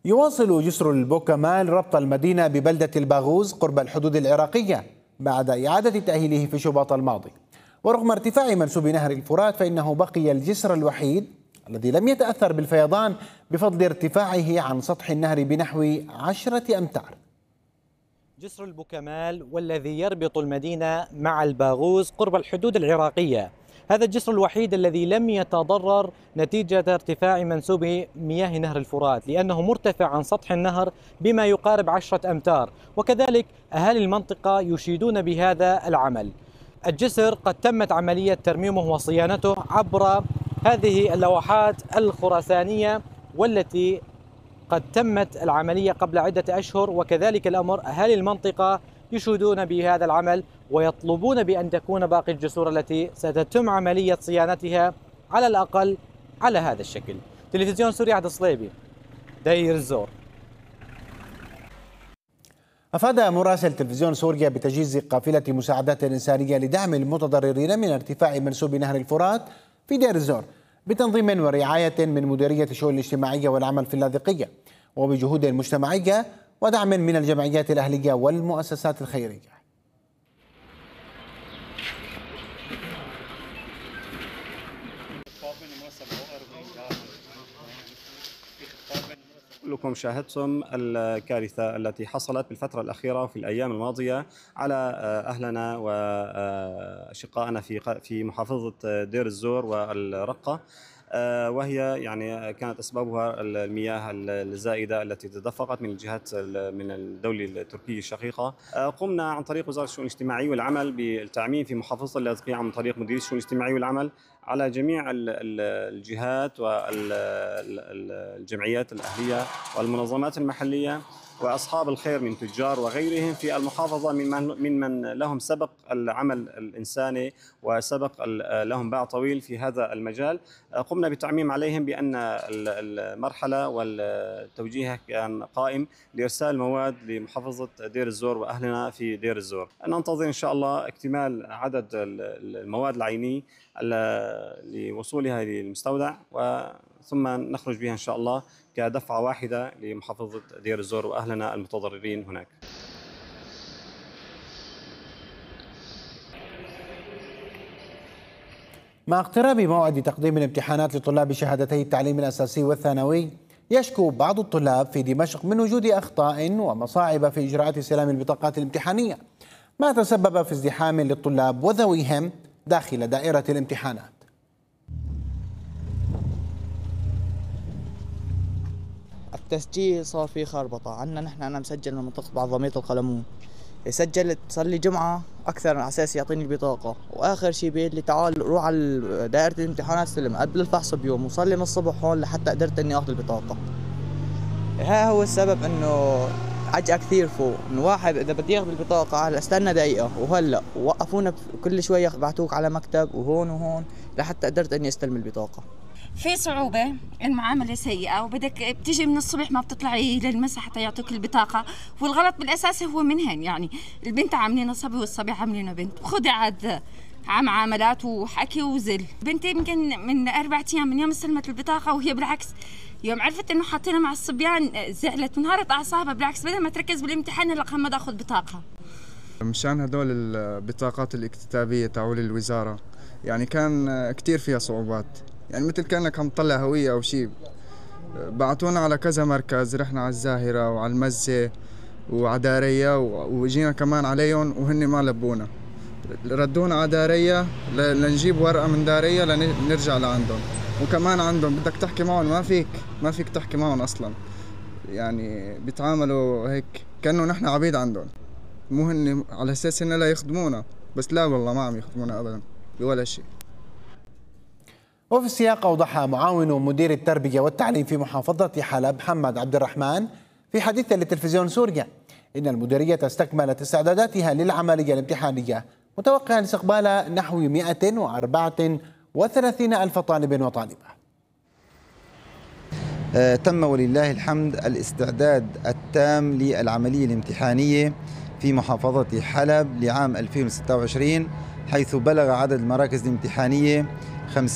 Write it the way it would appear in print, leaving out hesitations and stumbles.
يواصل جسر البوكمال ربط المدينة ببلدة الباغوز قرب الحدود العراقية بعد إعادة تأهيله في شباط الماضي. ورغم ارتفاع منسوب نهر الفرات فإنه بقي الجسر الوحيد الذي لم يتأثر بالفيضان بفضل ارتفاعه عن سطح النهر بنحو 10 أمتار. جسر البوكمال والذي يربط المدينة مع الباغوز قرب الحدود العراقية، هذا الجسر الوحيد الذي لم يتضرر نتيجة ارتفاع منسوب مياه نهر الفرات، لأنه مرتفع عن سطح النهر بما يقارب 10 أمتار، وكذلك أهالي المنطقة يشيدون بهذا العمل. الجسر قد تمت عملية ترميمه وصيانته عبر هذه اللوحات الخرسانية والتي قد تمت العملية قبل عدة أشهر، وكذلك الأمر أهالي المنطقة يشيدون بهذا العمل ويطلبون بأن تكون باقي الجسور التي ستتم عملية صيانتها على الأقل على هذا الشكل. تلفزيون سوريا، عبد الصليبي، دير الزور. أفاد مراسل تلفزيون سوريا بتجهيز قافلة مساعدات إنسانية لدعم المتضررين من ارتفاع منسوب نهر الفرات في دير الزور بتنظيم ورعاية من مديرية الشؤون الاجتماعية والعمل في اللاذقية وبجهود مجتمعية ودعم من الجمعيات الأهلية والمؤسسات الخيرية. كلكم شاهدتم الكارثة التي حصلت بالفترة الأخيرة وفي الأيام الماضية على أهلنا وأشقائنا في محافظة دير الزور والرقة، وهي يعني كانت أسبابها المياه الزائدة التي تدفقت من الجهات من الدولة التركية الشقيقة. قمنا عن طريق وزارة الشؤون الاجتماعية والعمل بالتعميم في محافظة اللاذقية عن طريق مديرية الشؤون الاجتماعية والعمل على جميع الجهات والجمعيات الأهلية والمنظمات المحلية وأصحاب الخير من تجار وغيرهم في المحافظة من لهم سبق العمل الإنساني وسبق لهم باع طويل في هذا المجال. قمنا بالتعميم عليهم بأن المرحلة والتوجيه كان قائم لإرسال مواد لمحافظة دير الزور وأهلنا في دير الزور. ننتظر إن شاء الله اكتمال عدد المواد العيني لوصولها للمستودع ثم نخرج بها إن شاء الله كدفعة واحدة لمحافظة دير الزور وأهلنا المتضررين هناك. مع اقتراب موعد تقديم الامتحانات لطلاب شهادتي التعليم الأساسي والثانوي، يشكو بعض الطلاب في دمشق من وجود أخطاء ومصاعب في إجراءات استلام البطاقات الامتحانية، ما تسبب في ازدحام للطلاب وذويهم داخل دائرة الامتحانات. التسجيل صار في خربطة عنا نحن. أنا مسجل من منطقة بعظمية القلمون، سجلت صار لي جمعة أكثر على أساس يعطيني البطاقة، وآخر شيء بيقول لي تعال روح على دائرة الامتحانات استلم قبل الفحص بيوم، وصار لي من الصبح هون لحتى قدرت إني آخذ البطاقة. ها هو السبب إنه عجقة كثير فوق، إنه واحد إذا بدي آخذ البطاقة هلا استنى دقيقة وهلا وقفونا كل شوية بعتوك على مكتب وهون وهون لحتى قدرت إني استلم البطاقة. في صعوبة، المعاملة سيئة، وبدك بتيجي من الصبح ما بتطلعي للمسا حتى يعطوك البطاقة، والغلط بالأساس هو منهن. يعني البنت عاملينها صبي والصبي عاملينها بنت، وخدي عاد معاملات وحكي وزل. بنتي يمكن من 4 أيام من يوم استلمت البطاقة وهي بالعكس يوم عرفت انه حاطينها مع الصبيان زعلت وانهارت اعصابها، بالعكس بدل ما تركز بالامتحان هلا خمد اخذ بطاقة. مشان هدول البطاقات الاكتتابية تاعول الوزارة يعني كان كتير فيها صعوبات، يعني مثل كأنك عم تطلع هوية أو شيء. بعتونا على كذا مركز، رحنا على الزاهرة وعلى المزة وعلى دارية وجينا كمان عليهم وهن ما لبونا، ردونا على دارية لنجيب ورقة من دارية لنرجع لعندهم، وكمان عندهم بدك تحكي معهم ما فيك تحكي معهم أصلا، يعني بيتعاملوا هيك كأنه نحن عبيد عندهم، مو هن على أساس هن لا يخدمونا، بس لا والله ما عم يخدمونا أبدا بولا شيء. وفي السياق أوضح معاون مدير التربية والتعليم في محافظة حلب محمد عبد الرحمن في حديث لتلفزيون سوريا إن المديرية استكملت استعداداتها للعملية الامتحانية متوقعا استقبال نحو 134 ألف طالب وطالبة. تم ولله الحمد الاستعداد التام للعملية الامتحانية في محافظة حلب لعام 2026، حيث بلغ عدد المراكز الامتحانية